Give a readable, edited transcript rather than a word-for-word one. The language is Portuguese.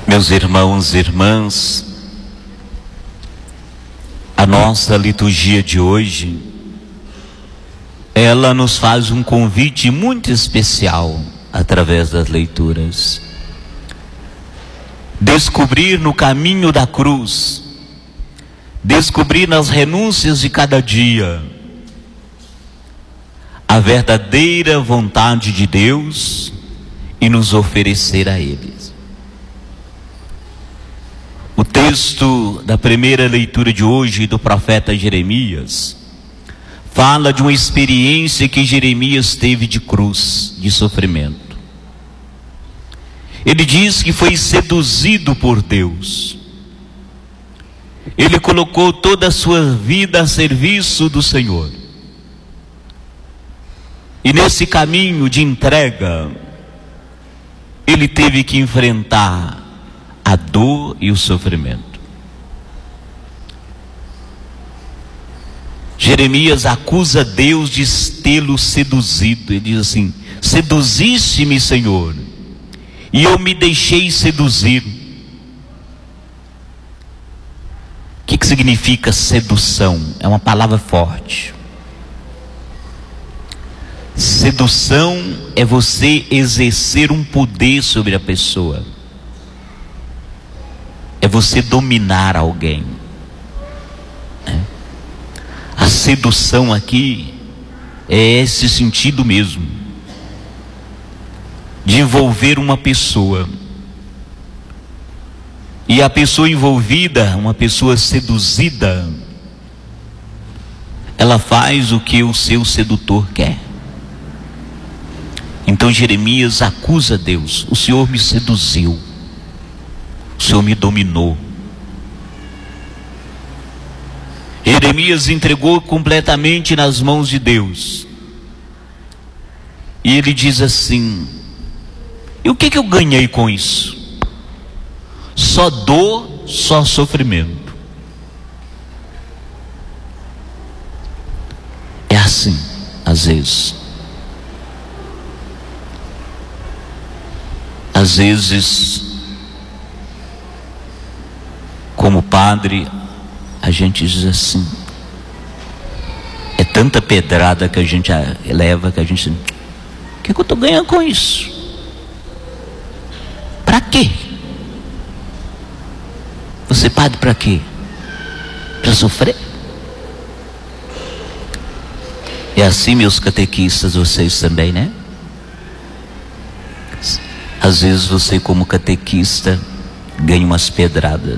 Meus irmãos e irmãs, a nossa liturgia de hoje, ela nos faz um convite muito especial através das leituras. Descobrir no caminho da cruz, descobrir nas renúncias de cada dia, a verdadeira vontade de Deus e nos oferecer a Ele. O texto da primeira leitura de hoje do profeta Jeremias fala de uma experiência que Jeremias teve de cruz, de sofrimento. Ele diz que foi seduzido por Deus. Ele colocou toda a sua vida a serviço do Senhor. E nesse caminho de entrega, ele teve que enfrentar a dor e o sofrimento. Jeremias acusa Deus de tê-lo seduzido. Ele diz assim: seduziste-me, Senhor, e eu me deixei seduzir. O que significa sedução? É uma palavra forte. Sedução é você exercer um poder sobre a pessoa. É você dominar alguém. A sedução aqui é esse sentido mesmo, de envolver uma pessoa. E a pessoa envolvida, uma pessoa seduzida, ela faz o que o seu sedutor quer. Então Jeremias acusa Deus: o Senhor me seduziu, o Senhor me dominou. Jeremias entregou completamente nas mãos de Deus. E ele diz assim: e o que eu ganhei com isso? Só dor, só sofrimento. É assim, às vezes. Às vezes, como padre, a gente diz assim: é tanta pedrada que a gente leva que a gente diz: o que eu estou ganhando com isso? Para quê? Você padre para quê? Para sofrer? É assim, meus catequistas, vocês também, né? Às vezes você, como catequista, ganha umas pedradas.